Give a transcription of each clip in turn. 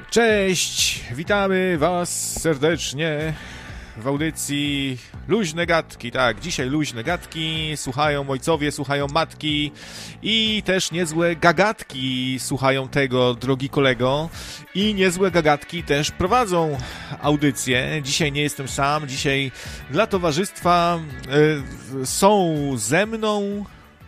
Cześć, witamy Was serdecznie w audycji Luźne Gadki. Tak, dzisiaj luźne gadki, słuchają ojcowie, słuchają matki i też niezłe gagatki słuchają tego, drogi kolego. I niezłe gagatki też prowadzą audycję. Dzisiaj nie jestem sam, dzisiaj dla towarzystwa są ze mną...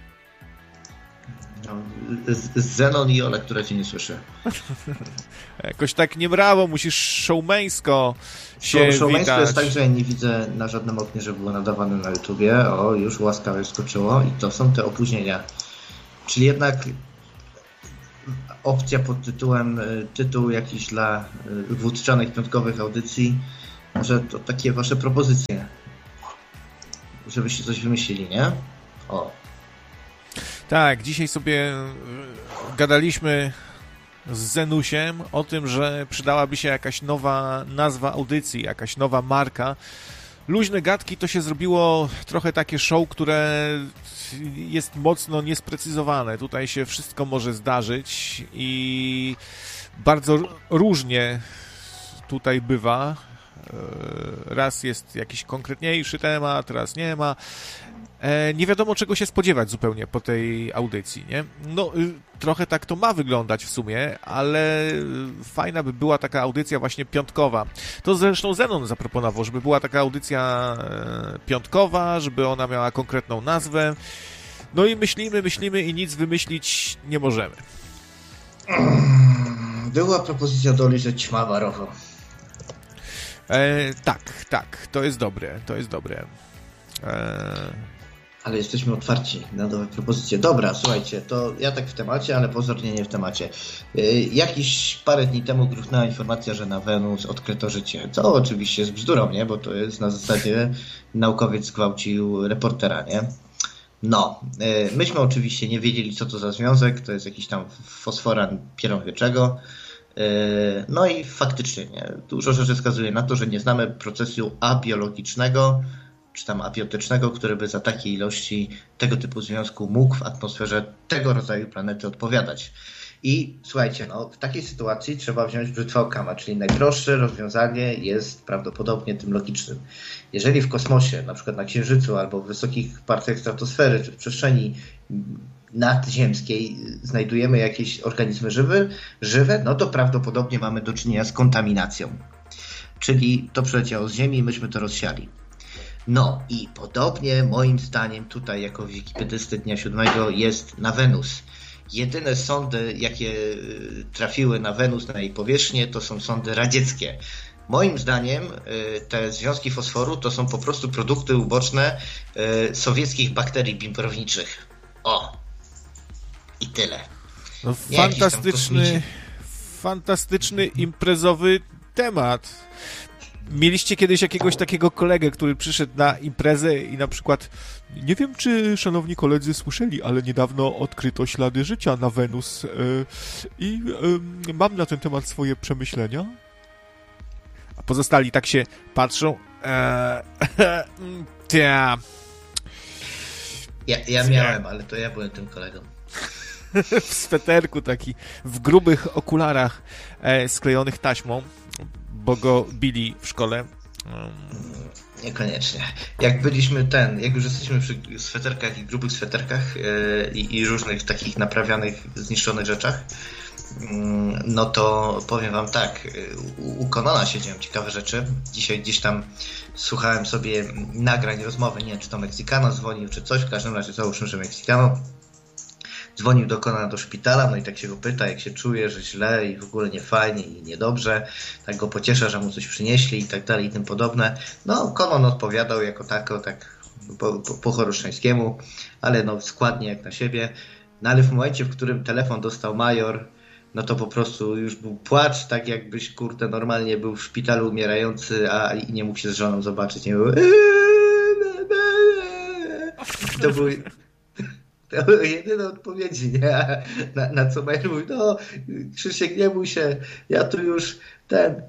Zenon i Ola, która cię nie słyszy. Jakoś tak nie brawo, musisz showmeńsko się Showmeńsko witać. jest tak, że ja nie widzę na żadnym oknie, że było nadawane na YouTubie. O, już łaskawie skoczyło i to są te opóźnienia. Czyli jednak opcja pod tytułem, tytuł jakiś dla wódczanych piątkowych audycji. Może to takie wasze propozycje, żebyście coś wymyślili, nie? O. Tak, dzisiaj sobie gadaliśmy z Zenusiem o tym, że przydałaby się jakaś nowa nazwa audycji, jakaś nowa marka. Luźne gadki to się zrobiło trochę takie show, które jest mocno niesprecyzowane. Tutaj się wszystko może zdarzyć i bardzo różnie tutaj bywa. Raz jest jakiś konkretniejszy temat, raz nie ma. Nie wiadomo, czego się spodziewać zupełnie po tej audycji, nie? No, trochę tak to ma wyglądać w sumie, ale fajna by była taka audycja właśnie piątkowa. To zresztą Zenon zaproponował, żeby była taka audycja piątkowa, żeby ona miała konkretną nazwę. No i myślimy i nic wymyślić nie możemy. Była propozycja Doli, że ćma barowo. Tak, to jest dobre. Ale jesteśmy otwarci na nowe propozycje. Dobra, słuchajcie, to ja tak w temacie, ale pozornie nie w temacie. Jakiś parę dni temu gruchnęła informacja, że na Wenus odkryto życie. Co oczywiście jest bzdurą, nie? Bo to jest na zasadzie naukowiec zgwałcił reportera, nie? No, myśmy oczywiście nie wiedzieli, co to za związek. To jest jakiś tam fosforan pierąwieczego. No i faktycznie, nie? Dużo rzeczy wskazuje na to, że nie znamy procesu abiologicznego, czy tam abiotycznego, który by za takiej ilości tego typu związku mógł w atmosferze tego rodzaju planety odpowiadać. I słuchajcie, no, w takiej sytuacji trzeba wziąć brzytwę Occama, czyli najprostsze rozwiązanie jest prawdopodobnie tym logicznym. Jeżeli w kosmosie, na przykład na Księżycu albo w wysokich partiach stratosfery, czy w przestrzeni nadziemskiej znajdujemy jakieś organizmy żywe, no to prawdopodobnie mamy do czynienia z kontaminacją. Czyli to przyleciało z Ziemi i myśmy to rozsiali. No i podobnie moim zdaniem tutaj jako wikipedysty dnia 7 jest na Wenus. Jedyne sondy, jakie trafiły na Wenus, na jej powierzchnię, to są sondy radzieckie. Moim zdaniem te związki fosforu to są po prostu produkty uboczne sowieckich bakterii bimbrowniczych. O! I tyle. No, fantastyczny imprezowy temat. Mieliście kiedyś jakiegoś takiego kolegę, który przyszedł na imprezę i na przykład, nie wiem, czy szanowni koledzy słyszeli, ale niedawno odkryto ślady życia na Wenus i mam na ten temat swoje przemyślenia. A pozostali tak się patrzą. Ja miałem, ale to ja byłem tym kolegą. W sweterku taki, w grubych okularach sklejonych taśmą, bo go bili w szkole. Niekoniecznie. Jak już jesteśmy przy sweterkach i grubych sweterkach i różnych takich naprawianych, zniszczonych rzeczach, no to powiem wam tak, u Conana się dzieją ciekawe rzeczy. Dzisiaj gdzieś tam słuchałem sobie nagrań rozmowy, nie wiem, czy to Meksykano dzwonił, czy coś, w każdym razie załóżmy, że Meksykano dzwonił do Conana do szpitala, no i tak się go pyta, jak się czuje, że źle i w ogóle nie fajnie i niedobrze, tak go pociesza, że mu coś przynieśli i tak dalej i tym podobne. No, Conan odpowiadał jako tako, tak po choroszyńskiemu, ale no składnie jak na siebie. No ale w momencie, w którym telefon dostał major, no to po prostu już był płacz, tak jakbyś, kurde, normalnie był w szpitalu umierający, i nie mógł się z żoną zobaczyć. Nie był... To były jedyne odpowiedzi, nie? Na co major mówi, no Krzysiek, nie bój się, ja tu już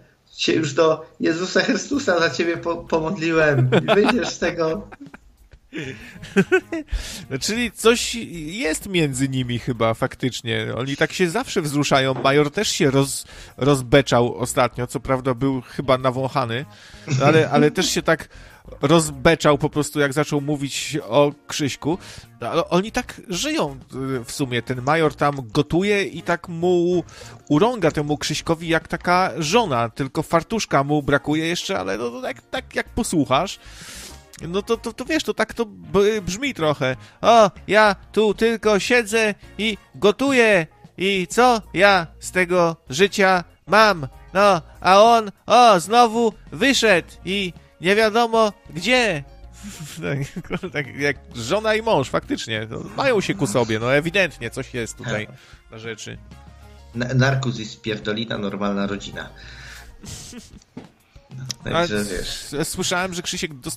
się już do Jezusa Chrystusa za ciebie pomodliłem, wyjdziesz z tego. Czyli coś jest między nimi chyba faktycznie. Oni tak się zawsze wzruszają. Major też się rozbeczał ostatnio, co prawda był chyba nawąchany, ale też się tak rozbeczał po prostu, jak zaczął mówić o Krzyśku. Ale oni tak żyją w sumie. Ten Major tam gotuje i tak mu urąga temu Krzyśkowi jak taka żona, tylko fartuszka mu brakuje jeszcze, ale no, tak jak posłuchasz, no to wiesz, to tak to brzmi trochę. O, ja tu tylko siedzę i gotuję i co ja z tego życia mam? No, a on, znowu wyszedł i nie wiadomo gdzie. Tak jak żona i mąż, faktycznie. No, mają się ku sobie, no ewidentnie coś jest tutaj na rzeczy. Narkus i spierdolina, normalna rodzina. No, także wiesz. Słyszałem, że Krzysiek